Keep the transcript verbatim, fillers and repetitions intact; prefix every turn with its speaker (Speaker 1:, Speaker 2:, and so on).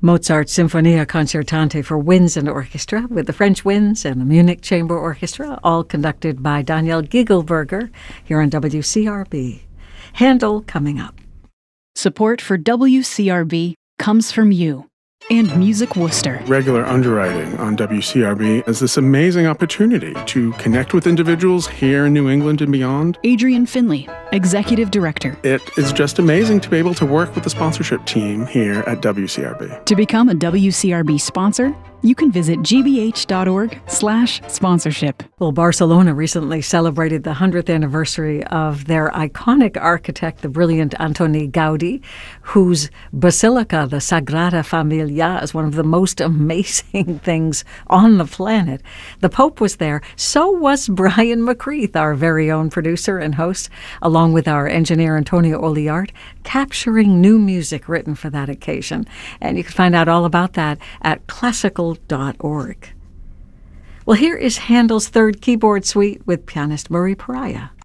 Speaker 1: Mozart's Sinfonia Concertante for Winds and Orchestra with the French Winds and the Munich Chamber Orchestra, all conducted by Daniel Gigelberger here on W C R B. Handel coming up.
Speaker 2: Support for W C R B comes from you and Music Worcester.
Speaker 3: Regular underwriting on W C R B is this amazing opportunity to connect with individuals here in New England and beyond.
Speaker 2: Adrian Finley, Executive Director.
Speaker 3: It is just amazing to be able to work with the sponsorship team here at W C R B.
Speaker 2: To become a W C R B sponsor, you can visit gbh.org slash sponsorship.
Speaker 1: Well, Barcelona recently celebrated the hundredth anniversary of their iconic architect, the brilliant Antoni Gaudi, whose basilica, the Sagrada Familia, is one of the most amazing things on the planet. The Pope was there. So was Brian McCreath, our very own producer and host, along with our engineer Antonio Oliart, capturing new music written for that occasion. And you can find out all about that at classical dot org. Well, here is Handel's Third Keyboard Suite with pianist Murray Pariah.